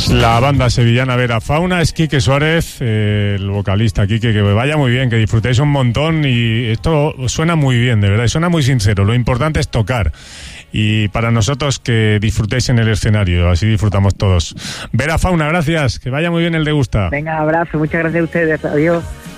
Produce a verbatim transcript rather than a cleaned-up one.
La banda sevillana Vera Fauna, es Quique Suárez, eh, el vocalista. Quique, que vaya muy bien, que disfrutéis un montón, y esto suena muy bien, de verdad, suena muy sincero. Lo importante es tocar, y para nosotros que disfrutéis en el escenario, así disfrutamos todos. Vera Fauna, gracias, que vaya muy bien el Degusta. Venga, abrazo, muchas gracias a ustedes, adiós.